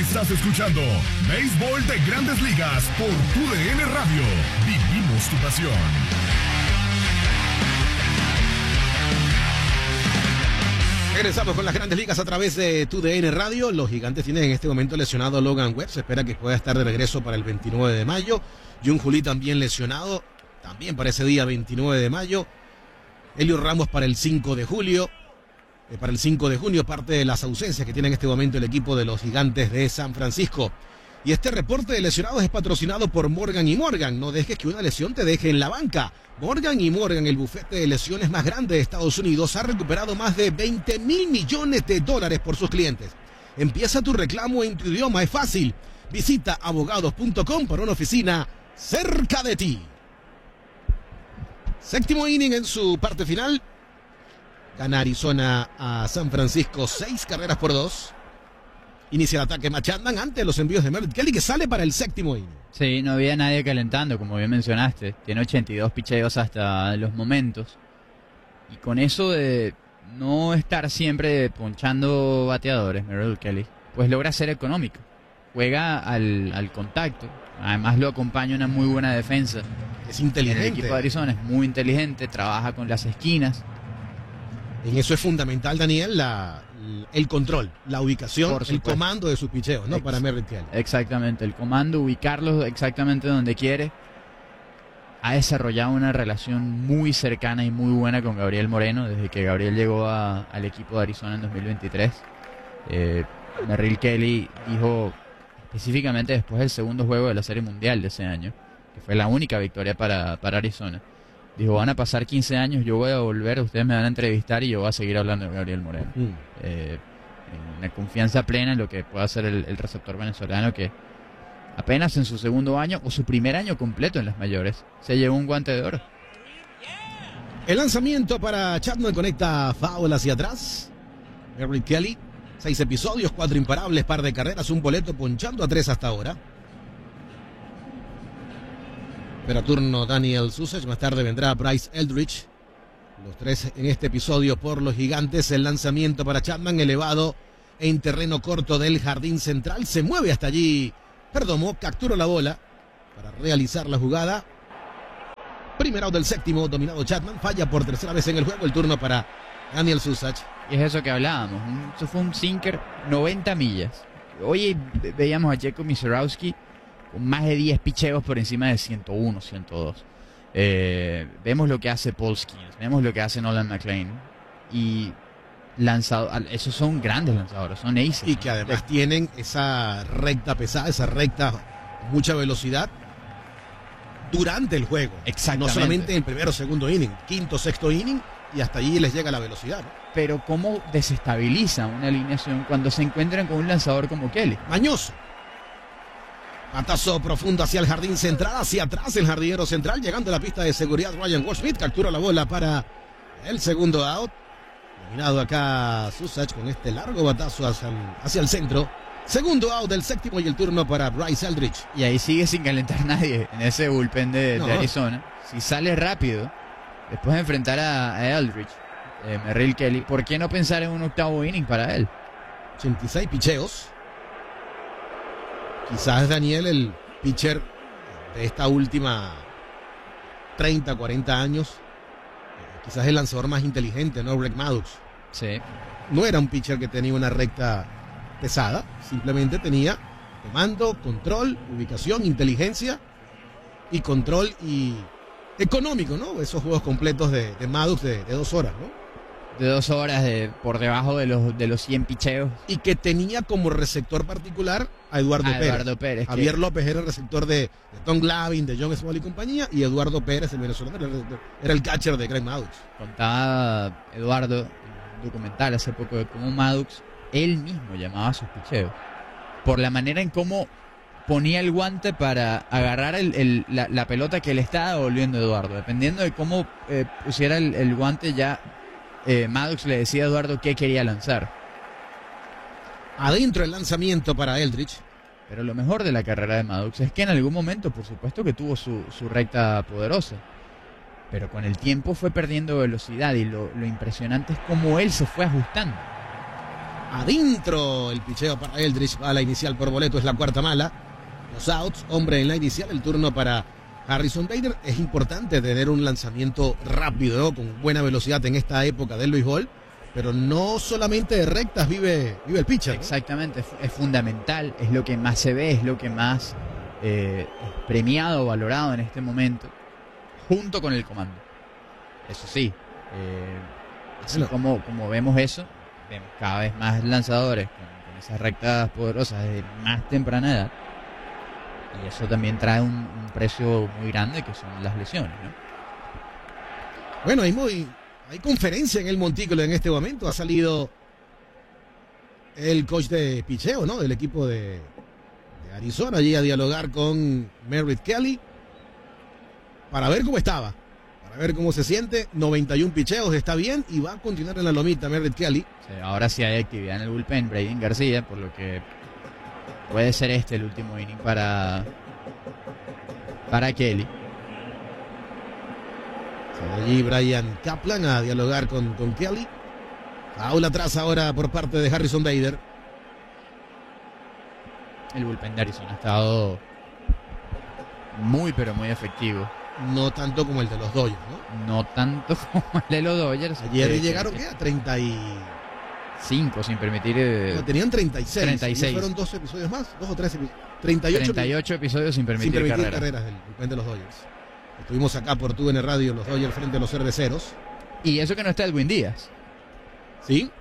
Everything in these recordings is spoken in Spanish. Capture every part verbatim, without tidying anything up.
Estás escuchando Béisbol de Grandes Ligas por Tu D N Radio. Vivimos tu pasión. Regresamos con las Grandes Ligas a través de Tu D N Radio. Los Gigantes tienen en este momento lesionado a Logan Webb. Se espera que pueda estar de regreso para el veintinueve de mayo. Jun Juli también lesionado, también para ese día veintinueve de mayo. Elio Ramos para el cinco de julio. Eh, para el cinco de junio, parte de las ausencias que tiene en este momento el equipo de los Gigantes de San Francisco. Y este reporte de lesionados es patrocinado por Morgan y Morgan. No dejes que una lesión te deje en la banca. Morgan y Morgan, el bufete de lesiones más grande de Estados Unidos, ha recuperado más de veinte mil millones de dólares por sus clientes. Empieza tu reclamo en tu idioma, es fácil. Visita abogados punto com para una oficina cerca de ti. Séptimo inning en su parte final. Gana Arizona a San Francisco seis carreras por dos. Inicia el ataque Matt Chapman ante los envíos de Merritt Kelly, que sale para el séptimo inning. Sí, no había nadie calentando, como bien mencionaste. Tiene ochenta y dos picheos hasta los momentos. Y con eso de no estar siempre ponchando bateadores, Merritt Kelly, pues logra ser económico. Juega al, al contacto. Además lo acompaña una muy buena defensa. Es inteligente. El equipo de Arizona es muy inteligente, trabaja con las esquinas. En eso es fundamental, Daniel, la, el control, la ubicación, el comando de sus picheos, ¿no? Ex para Merritt Kelly. Exactamente, el comando, ubicarlos exactamente donde quiere. Ha desarrollado una relación muy cercana y muy buena con Gabriel Moreno desde que Gabriel llegó a, al equipo de Arizona en dos mil veintitrés. Eh, Merritt Kelly dijo específicamente después del segundo juego de la Serie Mundial de ese año, que fue la única victoria para, para Arizona. Dijo, van a pasar quince años, yo voy a volver, ustedes me van a entrevistar y yo voy a seguir hablando de Gabriel Moreno. Mm. Eh, una confianza plena en lo que pueda hacer el, el receptor venezolano, que apenas en su segundo año o su primer año completo en las mayores se llevó un guante de oro. El lanzamiento para Chapman conecta foul hacia atrás. Merritt Kelly, seis episodios, cuatro imparables, par de carreras, un boleto, ponchando a tres hasta ahora. Pero a turno Daniel Susech, más tarde vendrá Bryce Eldridge. Los tres en este episodio por los Gigantes. El lanzamiento para Chapman, elevado en terreno corto del jardín central. Se mueve hasta allí Perdomo, captura la bola para realizar la jugada. Primer out del séptimo, dominado Chapman. Falla por tercera vez en el juego. El turno para Daniel Susech. Y es eso que hablábamos. Eso fue un sinker noventa millas. Hoy veíamos a Jacob Misiorowski con más de diez picheos por encima de ciento uno, ciento dos. Eh, vemos lo que hace Paul Skeens, vemos lo que hace Nolan McLean. Y lanzado, esos son grandes lanzadores, son aces. Y que además de... tienen esa recta pesada, esa recta con mucha velocidad durante el juego. Exactamente. No solamente en primero o segundo inning, quinto, sexto inning, y hasta allí les llega la velocidad, ¿no? Pero cómo desestabiliza una alineación cuando se encuentran con un lanzador como Kelly. Mañoso. Batazo profundo hacia el jardín central, hacia atrás el jardinero central, llegando a la pista de seguridad Ryan Goldschmidt, captura la bola para el segundo out. Dominado acá Susech con este largo batazo hacia el, hacia el centro. Segundo out del séptimo y el turno para Bryce Eldridge. Y ahí sigue sin calentar nadie en ese bullpen de, no. de Arizona. Si sale rápido, después de enfrentar a, a Eldridge, eh, Merritt Kelly, ¿por qué no pensar en un octavo inning para él? ochenta y seis picheos. Quizás Daniel, el pitcher de esta última treinta, cuarenta años, eh, quizás el lanzador más inteligente, ¿no? Greg Maddux. Sí. No era un pitcher que tenía una recta pesada, simplemente tenía comando, control, ubicación, inteligencia y control y económico, ¿no? Esos juegos completos de, de Maddux de, de dos horas, ¿no? De dos horas de, por debajo de los, de los cien picheos. Y que tenía como receptor particular a Eduardo a Pérez. Eduardo Pérez. Javier que... López era el receptor de, de Tom Glavine, de John Small y compañía, y Eduardo Pérez, el venezolano, era el catcher de Greg Maddux. Contaba Eduardo, un documental hace poco, de cómo Maddux, él mismo llamaba sus picheos. Por la manera en cómo ponía el guante para agarrar el, el, la, la pelota que le estaba devolviendo Eduardo. Dependiendo de cómo eh, pusiera el, el guante, ya eh, Maddux le decía a Eduardo qué quería lanzar. Adentro el lanzamiento para Eldridge. Pero lo mejor de la carrera de Maddux es que en algún momento, por supuesto, que tuvo su, su recta poderosa. Pero con el tiempo fue perdiendo velocidad y lo, lo impresionante es cómo él se fue ajustando. adentro el picheo para Eldridge. Va a la inicial por boleto, es la cuarta mala. Los outs, hombre en la inicial, el turno para Harrison Bader. Es importante tener un lanzamiento rápido, ¿no? Con buena velocidad en esta época del béisbol. Pero no solamente de rectas vive, vive el pitcher, ¿no? Exactamente, es fundamental, es lo que más se ve, es lo que más eh, es premiado, valorado en este momento, junto con el comando. Eso sí, eh, así bueno. como, como vemos eso, vemos cada vez más lanzadores con, con esas rectas poderosas de más temprana edad. Y eso también trae un, un precio muy grande, que son las lesiones, ¿no? Bueno, hay muy... Hay conferencia en el montículo en este momento. Ha salido el coach de picheo, ¿no? Del equipo de, de Arizona allí a dialogar con Merritt Kelly para ver cómo estaba, para ver cómo se siente. noventa y uno picheos, está bien y va a continuar en la lomita Merritt Kelly. Sí, ahora sí hay actividad en el bullpen, Brayden García, por lo que puede ser este el último inning para, para Kelly. Allí Brian Kaplan a dialogar con, con Kelly. Aula atrás ahora por parte de Harrison Bader. El bullpen de Arizona ha estado muy pero muy efectivo. No tanto como el de los Dodgers, ¿no? No tanto como el de los Dodgers. Ayer eh, llegaron que, ¿qué? a treinta y cinco sin permitir... Eh, no, tenían treinta y seis. treinta y seis. Fueron dos episodios más, dos o tres episodios. treinta y ocho, treinta y ocho episodios sin permitir, sin permitir carreras. carreras del bullpen de los Dodgers. Estuvimos acá por tu N Radio, los Dodgers frente a los Cerveceros. Y eso que no está Edwin Díaz. ¿Sí?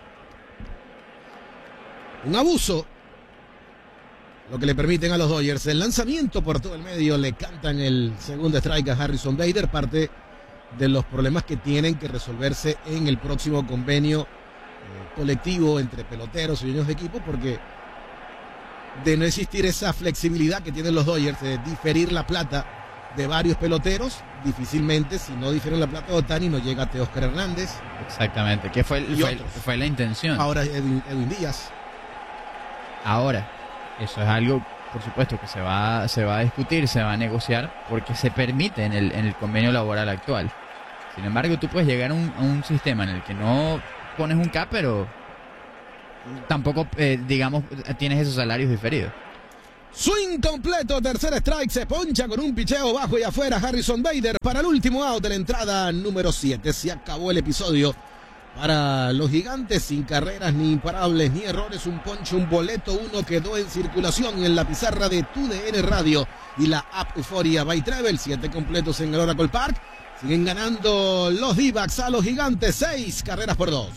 Un abuso. Lo que le permiten a los Dodgers. El lanzamiento por todo el medio. Le cantan el segundo strike a Harrison Bader. Parte de los problemas que tienen que resolverse en el próximo convenio eh, colectivo entre peloteros y dueños de equipo. Porque de no existir esa flexibilidad que tienen los Dodgers de diferir la plata de varios peloteros, difícilmente, si no difieren la plata de Ohtani, no llega a Teóscar Hernández. Exactamente, que fue, fue, fue la intención. Ahora Edwin, Edwin Díaz. Ahora, eso es algo, por supuesto, que se va, se va a discutir, se va a negociar, porque se permite en el, en el convenio laboral actual. Sin embargo, tú puedes llegar a un, a un sistema en el que no pones un cap, pero tampoco, eh, digamos, tienes esos salarios diferidos. Swing completo, tercer strike, se poncha con un picheo bajo y afuera Harrison Bader para el último out de la entrada número siete. Se acabó el episodio para los Gigantes, sin carreras ni imparables ni errores, un ponche, un boleto, uno quedó en circulación en la pizarra de tu D N Radio y la app Euforia by Travel. Siete completos en el Oracle Park, siguen ganando los D-backs a los Gigantes, seis carreras por dos.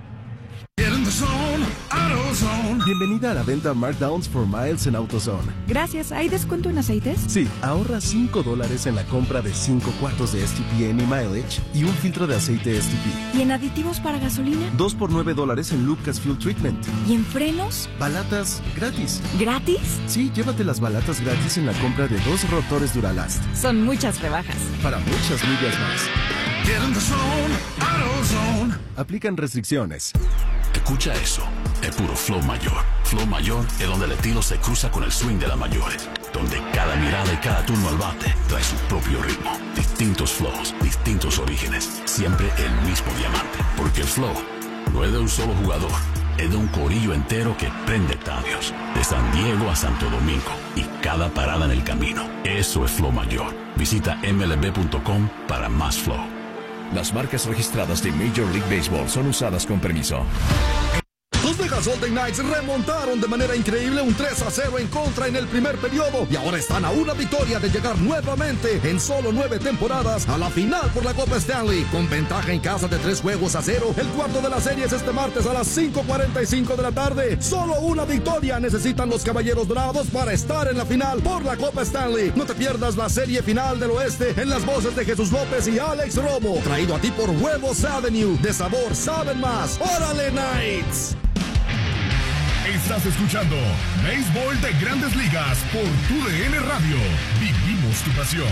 Bienvenida a la venta Markdowns for Miles en AutoZone. Gracias. ¿Hay descuento en aceites? Sí, ahorra cinco dólares en la compra de cinco cuartos de S T P Any Mileage y un filtro de aceite S T P. ¿Y en aditivos para gasolina? dos por nueve dólares en Lucas Fuel Treatment. ¿Y en frenos? Balatas gratis. ¿Gratis? Sí, llévate las balatas gratis en la compra de dos rotores Duralast. Son muchas rebajas. Para muchas millas más. Get in the zone, AutoZone. Aplican restricciones. Escucha eso, es puro flow mayor. Flow mayor es donde el estilo se cruza con el swing de las mayores, donde cada mirada y cada turno al bate trae su propio ritmo. Distintos flows, distintos orígenes, siempre el mismo diamante. Porque el flow no es de un solo jugador, es de un corillo entero que prende estadios. De San Diego a Santo Domingo y cada parada en el camino. Eso es flow mayor. Visita M L B punto com para más flow. Las marcas registradas de Major League Baseball son usadas con permiso. Los Vegas Golden Knights remontaron de manera increíble un tres a cero en contra en el primer periodo y ahora están a una victoria de llegar nuevamente en solo nueve temporadas a la final por la Copa Stanley. Con ventaja en casa de tres juegos a cero, el cuarto de la serie es este martes a las cinco cuarenta y cinco de la tarde. Solo una victoria necesitan los Caballeros Dorados para estar en la final por la Copa Stanley. No te pierdas la serie final del oeste en las voces de Jesús López y Alex Romo. Traído a ti por Huevos Avenue. De sabor saben más. ¡Órale, Knights! Estás escuchando Béisbol de Grandes Ligas por tu D N Radio. Vivimos tu pasión.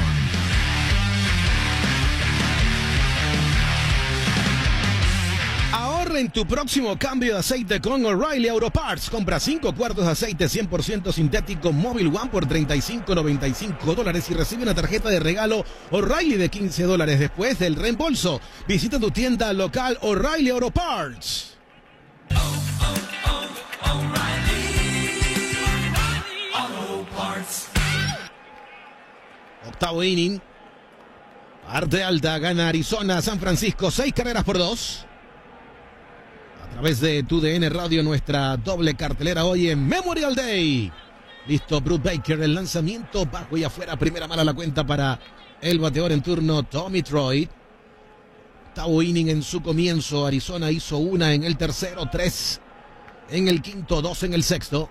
Ahorra en tu próximo cambio de aceite con O'Reilly Auto Parts. Compra cinco cuartos de aceite cien por ciento sintético Móvil One por treinta y cinco noventa y cinco dólares y recibe una tarjeta de regalo O'Reilly de quince dólares después del reembolso. Visita tu tienda local O'Reilly Auto Parts. Oh, oh. Octavo inning. Parte alta, gana Arizona, San Francisco, seis carreras por dos. A través de tu D N Radio, nuestra doble cartelera hoy en Memorial Day. Listo, Bruce Baker, el lanzamiento bajo y afuera, primera mala la cuenta para el bateador en turno, Tommy Troy. Octavo inning en su comienzo, Arizona hizo una en el tercero, tres en el quinto, dos en el sexto.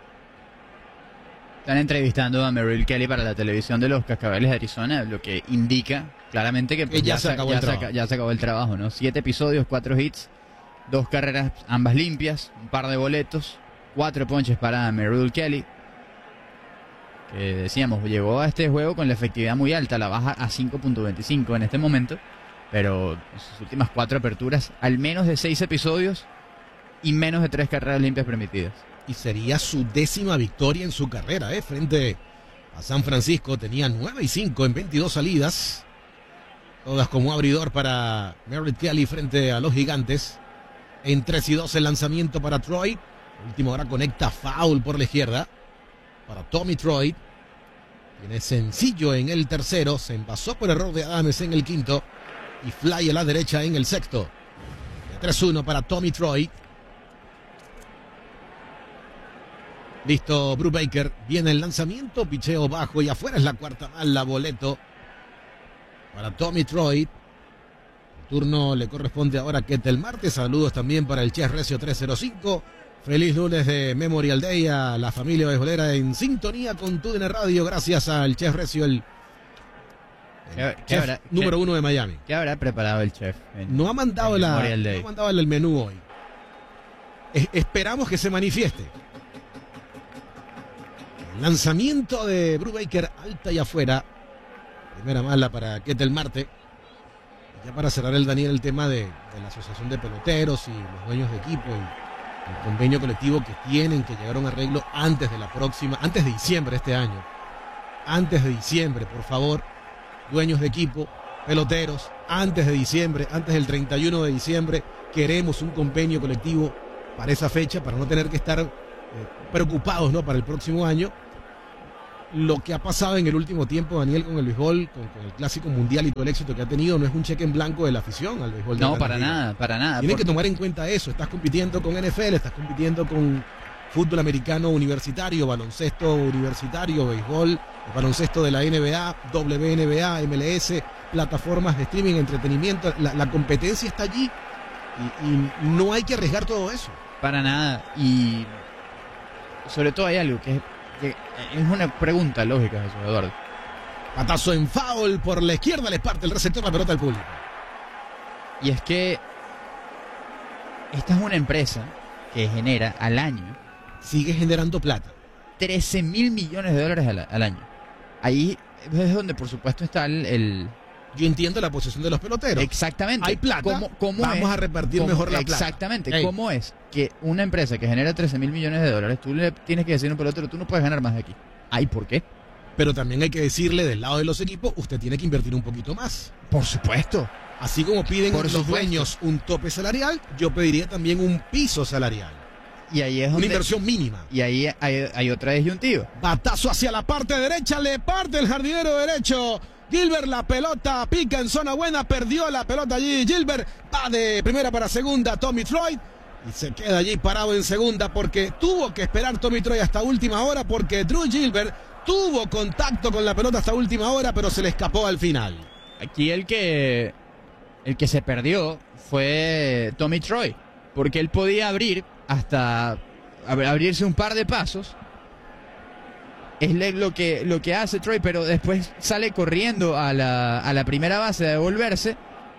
Están entrevistando a Merrill Kelly para la televisión de los Cascabeles de Arizona, lo que indica claramente que, pues, que ya, ya, se acabó ya, el se, ya se acabó el trabajo, ¿no? Siete episodios, cuatro hits, dos carreras, ambas limpias, un par de boletos, cuatro ponches para Merrill Kelly, que decíamos, llegó a este juego con la efectividad muy alta, la baja a cinco punto veinticinco en este momento, pero en sus últimas cuatro aperturas, al menos de seis episodios y menos de tres carreras limpias permitidas. Y sería su décima victoria en su carrera, ¿eh? Frente a San Francisco. Tenía nueve y cinco en veintidós salidas. Todas como abridor para Merrill Kelly frente a los Gigantes. En tres y dos el lanzamiento para Troy. Último ahora conecta foul por la izquierda. Para Tommy Troy. Tiene sencillo en el tercero. Se envasó por error de Adams en el quinto. Y fly a la derecha en el sexto. tres uno para Tommy Troy. Listo, Bruce Baker. Viene el lanzamiento, picheo bajo y afuera es la cuarta mala, boleto para Tommy Troy. El turno le corresponde ahora a Ketel Marte. Saludos también para el Chef Recio trescientos cinco. Feliz lunes de Memorial Day a la familia beisbolera en sintonía con tu D N Radio. Gracias al Chef Recio, el, el ¿Qué, chef qué habrá, número qué, uno de Miami. ¿Qué habrá preparado el chef? En, no ha mandado, la, no ha mandado el menú hoy. Es, esperamos que se manifieste. Lanzamiento de Bruce Baker, alta y afuera. Primera mala para Ketel Marte. Y ya para cerrar el Daniel el tema de, de la asociación de peloteros y los dueños de equipo y el convenio colectivo que tienen que llegar a un arreglo antes de la próxima, antes de diciembre de este año. Antes de diciembre, por favor, dueños de equipo, peloteros, antes de diciembre, antes del treinta y uno de diciembre, queremos un convenio colectivo para esa fecha, para no tener que estar eh, preocupados, ¿no?, para el próximo año. Lo que ha pasado en el último tiempo, Daniel, con el béisbol, con, con el Clásico Mundial y todo el éxito que ha tenido, no es un cheque en blanco de la afición al béisbol. No, para nada, para nada. Tienen porque... que tomar en cuenta eso. Estás compitiendo con N F L, estás compitiendo con fútbol americano universitario, baloncesto universitario, béisbol, baloncesto de la N B A, W N B A, M L S, plataformas de streaming, entretenimiento. La, la competencia está allí y, y no hay que arriesgar todo eso. Para nada. Y sobre todo hay algo que es... Es una pregunta lógica, Jesús Eduardo. Patazo en foul por la izquierda, le parte el receptor la pelota al público. Y es que esta es una empresa que genera al año, sigue generando plata, trece mil millones de dólares al, al año. Ahí es donde por supuesto está el, el... Yo entiendo la posición de los peloteros. Exactamente. Hay plata, ¿Cómo, cómo vamos es, a repartir cómo, mejor la plata. Exactamente. Ey. ¿Cómo es que una empresa que genera trece mil millones de dólares, tú le tienes que decir a un pelotero, tú no puedes ganar más de aquí? ¿Ay, por qué? Pero también hay que decirle del lado de los equipos, usted tiene que invertir un poquito más. Por supuesto. Así como piden Por los supuesto. dueños un tope salarial, yo pediría también un piso salarial. Y ahí es Una donde... inversión mínima. Y ahí hay, hay otra disyuntiva. Batazo hacia la parte derecha, le parte el jardinero derecho. Gilbert, la pelota pica en zona buena, perdió la pelota allí. Gilbert va de primera para segunda, Tommy Troy. Y se queda allí parado en segunda porque tuvo que esperar Tommy Troy hasta última hora porque Drew Gilbert tuvo contacto con la pelota hasta última hora, pero se le escapó al final. Aquí el que, el que se perdió fue Tommy Troy, porque él podía abrir hasta ab- abrirse un par de pasos. Es lo que, lo que hace Troy, pero después sale corriendo a la, a la primera base a devolverse.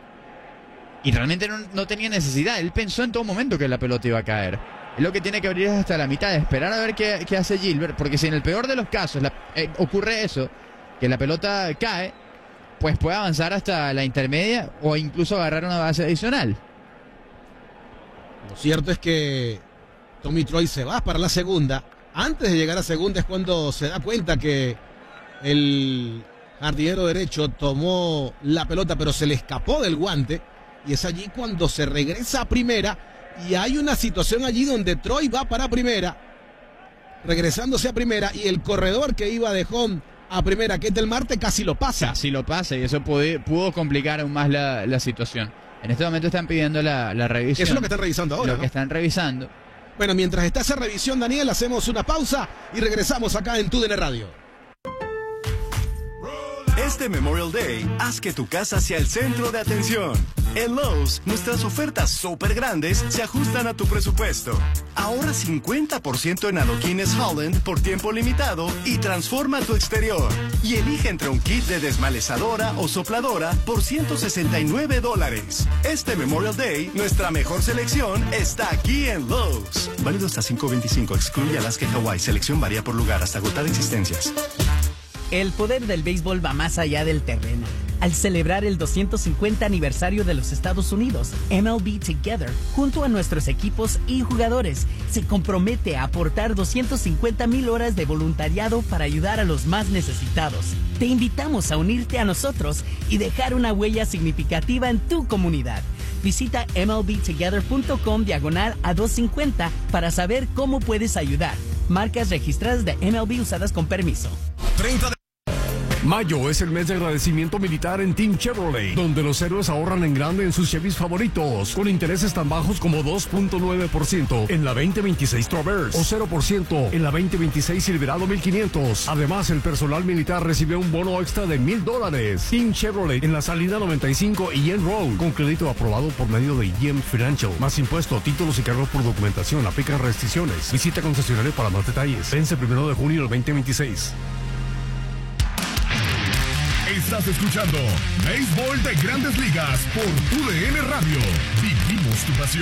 Y realmente no, no tenía necesidad. Él pensó en todo momento que la pelota iba a caer. Es lo que tiene que abrir es hasta la mitad, esperar a ver qué, qué hace Gilbert. Porque si en el peor de los casos la, eh, ocurre eso, que la pelota cae, pues puede avanzar hasta la intermedia o incluso agarrar una base adicional. Lo cierto es que Tommy Troy se va para la segunda. Antes de llegar a segunda es cuando se da cuenta que el jardinero derecho tomó la pelota, pero se le escapó del guante. Y es allí cuando se regresa a primera. Y hay una situación allí donde Troy va para primera, regresándose a primera. Y el corredor que iba de home a primera. Ketel Marte casi lo pasa. Casi lo pasa y eso pudo, pudo complicar aún más la, la situación. En este momento están pidiendo la, la revisión. Eso es lo que están revisando ahora. Lo ¿no? que están revisando. Bueno, mientras está esa revisión, Daniel, hacemos una pausa y regresamos acá en Tu D N Radio. Este Memorial Day, haz que tu casa sea el centro de atención. En Lowe's, nuestras ofertas súper grandes se ajustan a tu presupuesto. Ahorra cincuenta por ciento en adoquines Holland por tiempo limitado y transforma tu exterior. Y elige entre un kit de desmalezadora o sopladora por ciento sesenta y nueve dólares. Este Memorial Day, nuestra mejor selección está aquí en Lowe's. Válido hasta cinco veinticinco, excluye Alaska y Hawái. Selección varía por lugar hasta agotar existencias. El poder del béisbol va más allá del terreno. Al celebrar el doscientos cincuenta aniversario de los Estados Unidos, M L B Together, junto a nuestros equipos y jugadores, se compromete a aportar doscientas cincuenta mil horas de voluntariado para ayudar a los más necesitados. Te invitamos a unirte a nosotros y dejar una huella significativa en tu comunidad. Visita mlbtogether.com diagonal a doscientos cincuenta para saber cómo puedes ayudar. Marcas registradas de M L B usadas con permiso. treinta de Mayo es el mes de agradecimiento militar en Team Chevrolet, donde los héroes ahorran en grande en sus Chevys favoritos, con intereses tan bajos como dos punto nueve por ciento en la veinte veintiséis Traverse o cero por ciento en la veinte veintiséis Silverado mil quinientos. Además, el personal militar recibe un bono extra de mil dólares. Team Chevrolet en la salida noventa y cinco y Yen Road, con crédito aprobado por medio de Y E M Financial. Más impuesto, títulos y cargos por documentación, aplican restricciones. Visita concesionario para más detalles. Vence primero de junio del veinte veintiséis. Estás escuchando Béisbol de Grandes Ligas por Tu D N Radio. Vivimos tu pasión.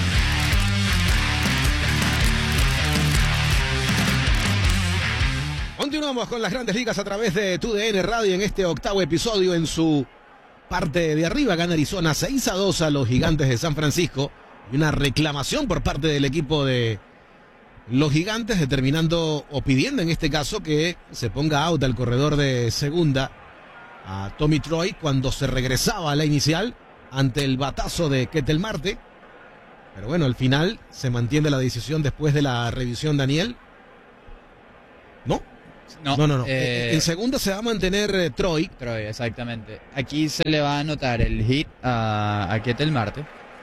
Continuamos con las Grandes Ligas a través de Tu D N Radio en este octavo episodio. En su parte de arriba gana Arizona seis a dos a los Gigantes de San Francisco. Y una reclamación por parte del equipo de los Gigantes, determinando o pidiendo en este caso que se ponga out al corredor de segunda a Tommy Troy cuando se regresaba a la inicial ante el batazo de Ketel Marte. Pero bueno, al final se mantiene la decisión después de la revisión, Daniel. ¿No? No, no, no. no. Eh, en segunda se va a mantener eh, Troy. Troy, exactamente. Aquí se le va a anotar el hit a, a Ketel Marte.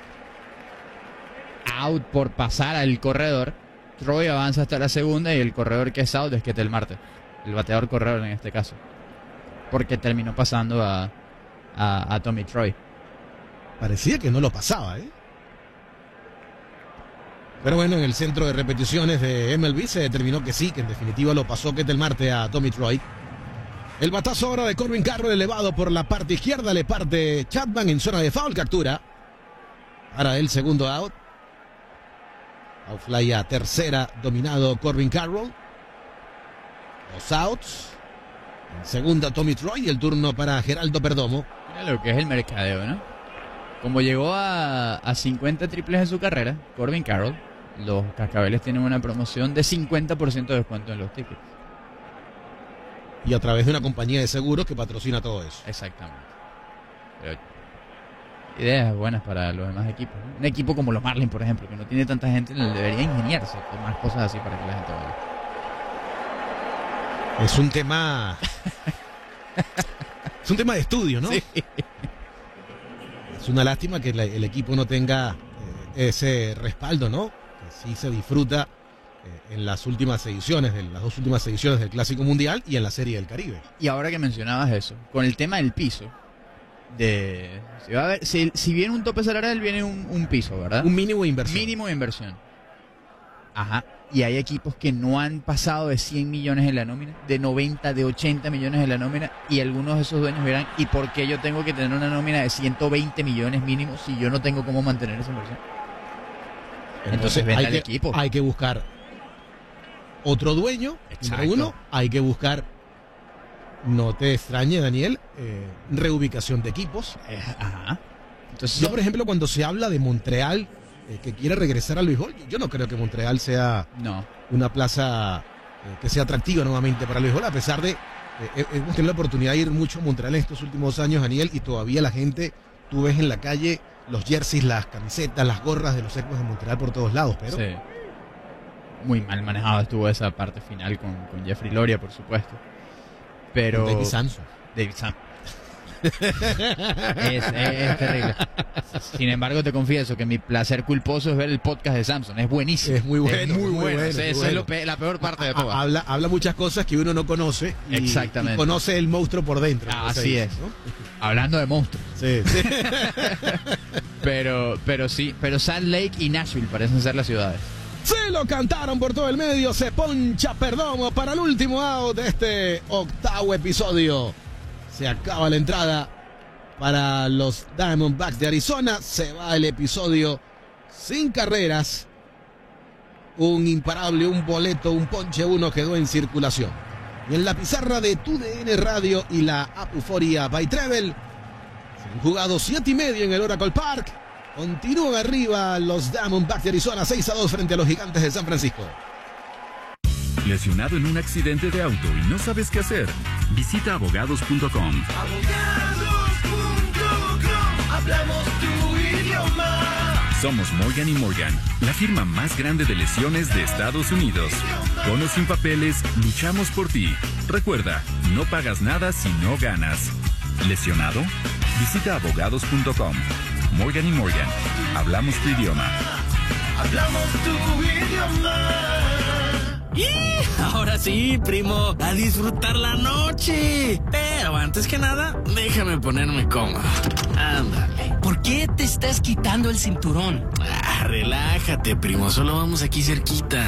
Out por pasar al corredor. Troy avanza hasta la segunda y el corredor que es out es Ketel Marte. El bateador corredor en este caso. Porque terminó pasando a, a, a Tommy Troy. Parecía que no lo pasaba, ¿eh? Pero bueno, en el centro de repeticiones de M L B se determinó que sí, que en definitiva lo pasó Ketel Marte a Tommy Troy. El batazo ahora de Corbin Carroll elevado por la parte izquierda, le parte Chapman en zona de foul, captura. Para el segundo out. Outfly a tercera, dominado Corbin Carroll. Dos outs. En segunda Tommy Troy y el turno para Geraldo Perdomo. Mira lo que es el mercadeo, ¿no? Como llegó a, a cincuenta triples en su carrera, Corbin Carroll, los Cascabeles tienen una promoción de cincuenta por ciento de descuento en los tickets. Y a través de una compañía de seguros que patrocina todo eso. Exactamente. Pero, ideas buenas para los demás equipos, ¿no? Un equipo como los Marlins, por ejemplo, que no tiene tanta gente, debería ingeniarse con más cosas así para que la gente vaya. Es un tema... es un tema de estudio, ¿no? Sí. Es una lástima que la, el equipo no tenga eh, ese respaldo, ¿no? Que sí se disfruta eh, en las últimas ediciones, de las dos últimas ediciones del Clásico Mundial y en la Serie del Caribe. Y ahora que mencionabas eso, con el tema del piso, de si, va a haber, si, si viene un tope salarial, viene un, un piso, ¿verdad? Un mínimo de inversión. Mínimo de inversión. Ajá. Y hay equipos que no han pasado de cien millones en la nómina, de noventa, de ochenta millones en la nómina, y algunos de esos dueños dirán, ¿y por qué yo tengo que tener una nómina de ciento veinte millones mínimo si yo no tengo cómo mantener esa inversión? Entonces, Entonces vende hay al que, equipo. Hay que buscar otro dueño, Exacto. número uno. Hay que buscar, no te extrañe, Daniel, eh, reubicación de equipos. Eh, ajá. Entonces, yo, por ejemplo, cuando se habla de Montreal, eh, que quiere regresar al béisbol, yo no creo que Montreal sea no. una plaza eh, que sea atractiva nuevamente para el béisbol, a pesar de, eh, hemos tenido la oportunidad de ir mucho a Montreal en estos últimos años, Daniel, y todavía la gente, tú ves en la calle los jerseys, las camisetas, las gorras de los Expos de Montreal por todos lados, pero... Sí. Muy mal manejado estuvo esa parte final con, con Jeffrey Loria, por supuesto. Pero David Samson. David Samson. es, es, es terrible. Sin embargo, te confieso que mi placer culposo es ver el podcast de Samson. Es buenísimo. Es muy bueno. Es muy, muy bueno. bueno, Esa muy es bueno. lo pe- la peor parte de todo. Habla, habla muchas cosas que uno no conoce. Y, Exactamente. y conoce el monstruo por dentro. ¿no? Así Se dice, es. ¿no? Hablando de monstruos. Sí, sí. pero, pero sí, pero Salt Lake y Nashville parecen ser las ciudades. Se lo cantaron por todo el medio. Se poncha Perdomo para el último out de este octavo episodio. Se acaba la entrada para los Diamondbacks de Arizona. Se va el episodio sin carreras. Un imparable, un boleto, un ponche uno quedó en circulación. Y en la pizarra de Tu D N Radio y la App Euphoria by Travel se han jugado siete y medio en el Oracle Park. Continúan arriba los Diamondbacks de Arizona seis a dos frente a los Gigantes de San Francisco. ¿Lesionado en un accidente de auto y no sabes qué hacer? Visita abogados punto com. abogados punto com. Hablamos tu idioma. Somos Morgan y Morgan, la firma más grande de lesiones de Estados Unidos. Con o sin papeles, luchamos por ti. Recuerda, no pagas nada si no ganas. ¿Lesionado? Visita abogados punto com. Morgan y Morgan, hablamos tu idioma. Hablamos tu idioma. ¡Y! Ahora sí, primo, a disfrutar la noche. Pero antes que nada, déjame ponerme cómodo. Ándale. ¿Por qué te estás quitando el cinturón? Ah, relájate, primo, solo vamos aquí cerquita.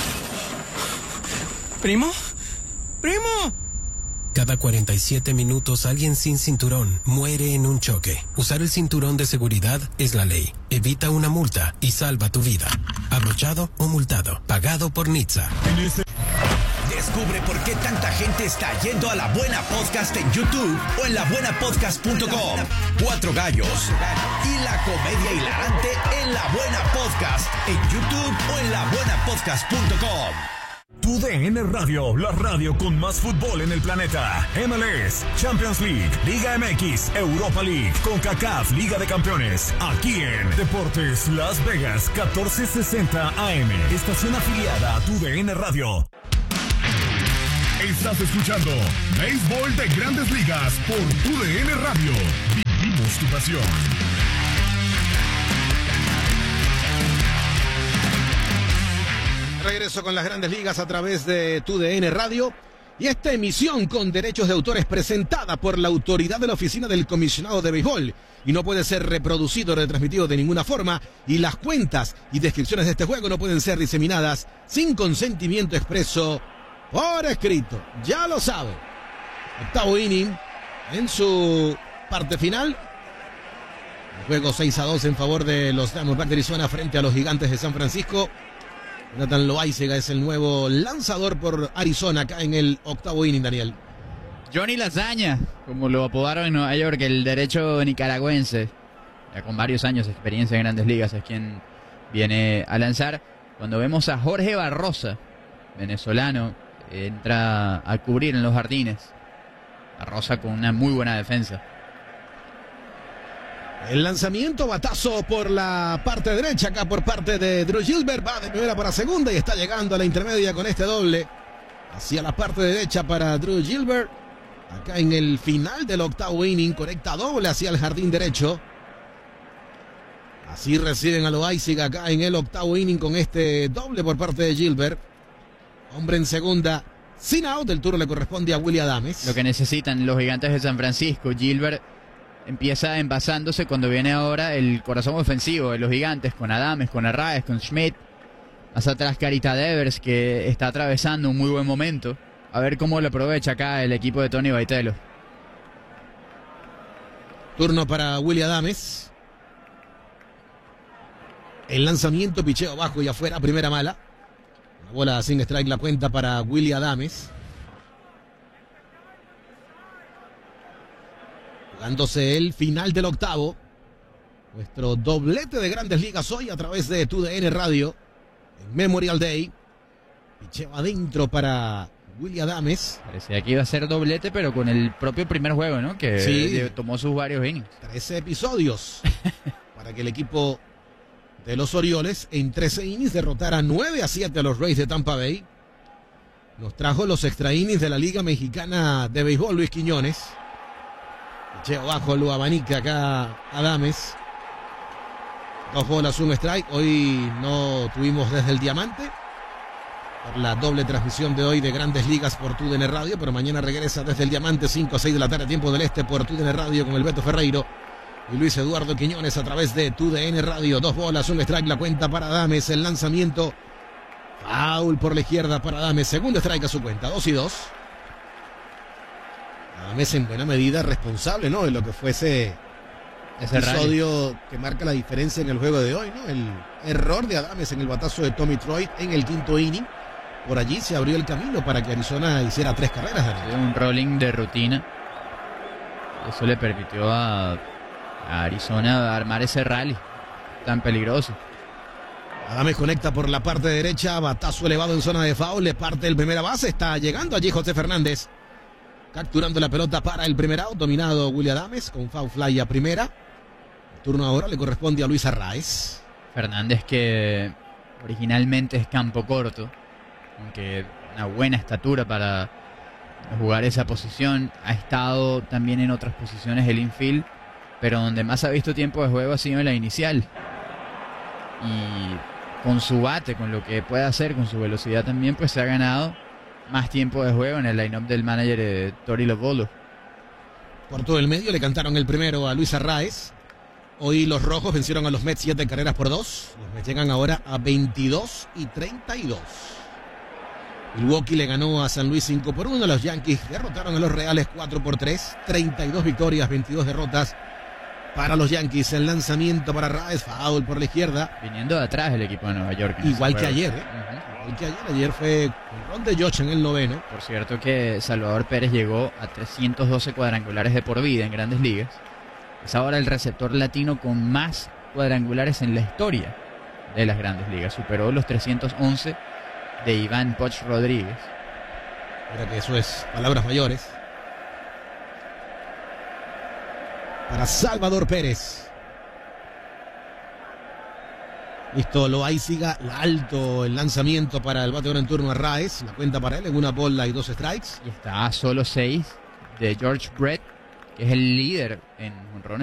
¿Primo? ¡Primo! Cada cuarenta y siete minutos alguien sin cinturón muere en un choque. Usar el cinturón de seguridad es la ley. Evita una multa y salva tu vida. Abrochado o multado. Pagado por N H T S A. Descubre por qué tanta gente está yendo a La Buena Podcast en YouTube o en la buena podcast punto com. Cuatro gallos y la comedia hilarante en La Buena Podcast en YouTube o en la buena podcast punto com. Tu D N Radio, la radio con más fútbol en el planeta. M L S, Champions League, Liga M X, Europa League, CONCACAF, Liga de Campeones. Aquí en Deportes Las Vegas, catorce sesenta A M. Estación afiliada a Tu D N Radio. Estás escuchando Béisbol de Grandes Ligas por Tu D N Radio. Vivimos tu pasión. Regreso con las Grandes Ligas a través de Tu D N Radio. Y esta emisión con derechos de autor es presentada por la autoridad de la Oficina del Comisionado de Béisbol y no puede ser reproducido o retransmitido de ninguna forma, y las cuentas y descripciones de este juego no pueden ser diseminadas sin consentimiento expreso por escrito. Ya lo sabe. Octavo inning en su parte final. El juego seis a dos en favor de los Diamondbacks de Arizona frente a los Gigantes de San Francisco. Jonathan Loáisiga es el nuevo lanzador por Arizona acá en el octavo inning, Daniel. Johnny Lasaña, como lo apodaron en Nueva York, el derecho nicaragüense, ya con varios años de experiencia en Grandes Ligas, es quien viene a lanzar. Cuando vemos a Jorge Barrosa, venezolano, entra a cubrir en los jardines. Barrosa con una muy buena defensa. El lanzamiento, batazo por la parte derecha, acá por parte de Drew Gilbert, va de primera para segunda y está llegando a la intermedia con este doble hacia la parte derecha para Drew Gilbert. Acá en el final del octavo inning, conecta doble hacia el jardín derecho. Así reciben a Loáisiga acá en el octavo inning con este doble por parte de Gilbert. Hombre en segunda, sin out, el turno le corresponde a Willy Adames. Lo que necesitan los Gigantes de San Francisco. Gilbert empieza envasándose cuando viene ahora el corazón ofensivo de los Gigantes, con Adames, con Arraez, con Schmidt. Más atrás Carita Devers, que está atravesando un muy buen momento. A ver cómo lo aprovecha acá el equipo de Tony Baitelo. Turno para Willy Adames. El lanzamiento, picheo bajo y afuera, primera mala. Una bola sin strike, la cuenta para Willy Adames. Jugándose el final del octavo. Nuestro doblete de Grandes Ligas hoy a través de Tu D N Radio. En Memorial Day. Picheo adentro para Willy Adames. Parecía que iba a ser doblete, pero con el propio primer juego, ¿no? Que sí, tomó sus varios innings. trece episodios para que el equipo de los Orioles en trece innings derrotara nueve a siete a los Rays de Tampa Bay. Nos trajo los extra innings de la Liga Mexicana de Béisbol, Luis Quiñones. Picheo bajo, lo abanica acá Adames. Dos bolas, un strike. Hoy no tuvimos desde el Diamante por la doble transmisión de hoy de Grandes Ligas por T U D N Radio, pero mañana regresa desde el Diamante, cinco a seis de la tarde, tiempo del este, por T U D N Radio con el Beto Ferreiro y Luis Eduardo Quiñones a través de T U D N Radio. Dos bolas, un strike, la cuenta para Adames, el lanzamiento foul por la izquierda para Adames, segundo strike a su cuenta, dos y dos. Adames en buena medida responsable, ¿no?, de lo que fuese ese episodio rally que marca la diferencia en el juego de hoy, ¿no? El error de Adames en el batazo de Tommy Troy en el quinto inning. Por allí se abrió el camino para que Arizona hiciera tres carreras. Sí, un rolling de rutina. Eso le permitió a, a Arizona armar ese rally tan peligroso. Adames conecta por la parte derecha, batazo elevado en zona de foul, le parte el primera base, está llegando allí José Fernández, capturando la pelota para el primer out, dominado William Adames con foul fly a primera. El turno ahora le corresponde a Luis Arraez. Fernández, que originalmente es campo corto, aunque una buena estatura para jugar esa posición, ha estado también en otras posiciones del infield, pero donde más ha visto tiempo de juego ha sido en la inicial. Y con su bate, con lo que puede hacer, con su velocidad también, pues se ha ganado más tiempo de juego en el line-up del manager de Tori Lovolo. Por todo el medio le cantaron el primero a Luis Arraez. Hoy los rojos vencieron a los Mets siete carreras por dos. Los Mets llegan ahora a veintidós y treinta y dos. Milwaukee le ganó a San Luis cinco por uno. Los Yankees derrotaron a los Reales cuatro por tres. treinta y dos victorias, veintidós derrotas para los Yankees. El lanzamiento para Arraez, foul por la izquierda. Viniendo de atrás el equipo de Nueva York. Igual que ayer, ¿eh? Uh-huh. Igual que ayer. Ayer fue con ron de Josh en el noveno. Por cierto que Salvador Pérez llegó a trescientos doce cuadrangulares de por vida en Grandes Ligas. Es ahora el receptor latino con más cuadrangulares en la historia de las Grandes Ligas. Superó los trescientos once de Iván Poch Rodríguez. Mira que eso es palabras mayores. Para Salvador Pérez. Listo, Loaiziga, alto el lanzamiento para el bateador en turno a Arraez. La cuenta para él en una bola y dos strikes. Y está a solo seis de George Brett, que es el líder en jonrones